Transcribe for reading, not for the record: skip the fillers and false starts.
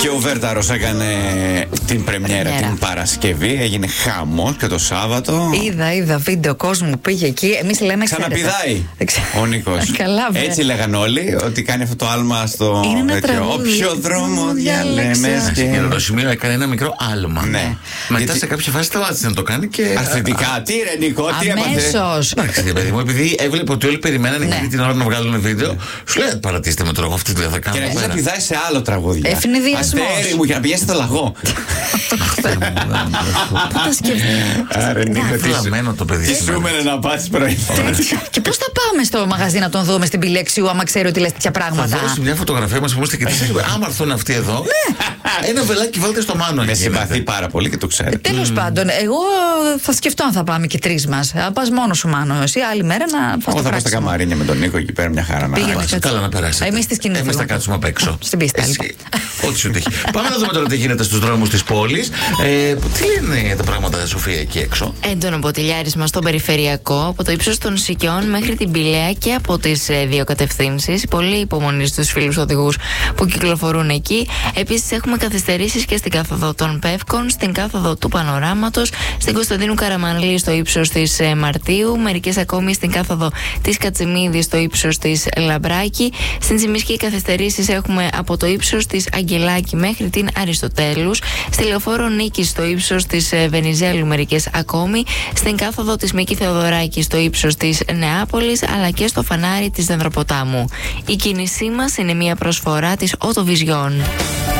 Και ο Βέρταρος έκανε την πρεμιέρα την Παρασκευή. Έγινε χαμός και το Σάββατο. Είδα βίντεο κόσμου πήγε εκεί. Εμείς λέμε ξαναπηδάει ο Νίκος. Έτσι λέγαν όλοι ότι κάνει αυτό το άλμα στο τέτοιο. Όποιο δρόμο διαλέμες. Και το σημείο έκανε ένα μικρό άλμα. Ναι. Μετά σε κάποια φάση σταμάτησε να το κάνει και. Αθλητικά. Τι ρε Νίκο, τι έπαθε. Εντάξει, παιδί μου, επειδή έβλεπε ότι όλοι περιμένανε εκείνη την ώρα να βγάλουν βίντεο, σου λέει παρατήστε με τώρα, αυτή τη θα κάνω. Και να πηδάει σε άλλο τραγούδι. Ευνηδιασμός. Αστέρι μου για να πηγαίνει στο λαγό. Άρα είναι φυλαμμένο το παιδί. Τι σούμενε να πας πρωί. Και πώς θα πάμε στο μαγαζί να τον δούμε στην Πηλεξιού, άμα ξέρει ότι λες τέτοια πράγματα. Θα δώσει μια φωτογραφία μας που είμαστε και τι άμα έρθουν αυτοί εδώ. Ένα βελάκι βάλτε στο Μάνο. Με συμπαθεί πάρα πολύ και το ξέρω. Τέλος πάντων, εγώ θα σκεφτώ αν θα πάμε και τρεις μας. Αν πας μόνος σου, Μάνο, εσύ άλλη μέρα να πας. Εγώ θα πάω στα Καμαρίνια με τον Νίκο εκεί πέρα, μια χαρά να πας. Καλά να περάσετε. Εμείς τις κινηθούμε. Εμείς θα κάτσουμε απ' έξω. Στην πίστα, λοιπόν. Ό,τι σου τύχει. Πάμε να δούμε τώρα τι γίνεται στους δρόμους της πόλης. Τι λένε τα πράγματα, Σοφία, εκεί έξω? Έντονο ποτηλιάρισμα στον περιφερειακό, από το ύψος των Σικιών μέχρι την Πηλαία και από τις δύο κατευθύνσεις. Πολύ υπομονή στους φίλους οδηγούς που κυκλοφορούν εκεί. Επίσης, έχουμε καθυστερήσεις και στην κάθοδο των Πεύκων, στην κάθοδο του Πανοράματος, στην Κωνσταντίνου Καραμανλή στο ύψος της Μαρτίου, μερικές ακόμη στην κάθοδο της Κατσιμίδη στο ύψος της Λαμπράκη. Στην Τσιμισκή καθυστερήσεις έχουμε από το ύψος της Αγγελάκη μέχρι την Αριστοτέλους. Στη Λεωφόρο Νίκης στο ύψος της Βενιζέλου μερικές ακόμη. Στην κάθοδο της Μίκη Θεοδωράκη στο ύψος της Νεάπολης, αλλά και στο φανάρι της Δενδροποτάμου. Η κίνησή μας είναι μια προσφορά της Οτοβιζιόν.